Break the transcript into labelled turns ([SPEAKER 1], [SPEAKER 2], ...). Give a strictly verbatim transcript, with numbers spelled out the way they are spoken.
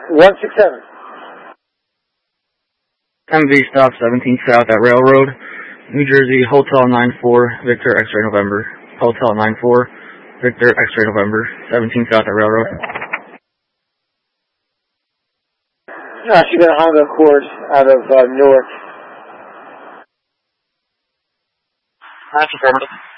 [SPEAKER 1] one six seven.
[SPEAKER 2] M V stop seventeen South at Railroad, New Jersey, Hotel nine four, Victor X-Ray November. Hotel nine four, Victor X-Ray November, seventeen South at Railroad.
[SPEAKER 1] No, she got a Honda Accord out of uh, Newark.
[SPEAKER 2] That's affirmative.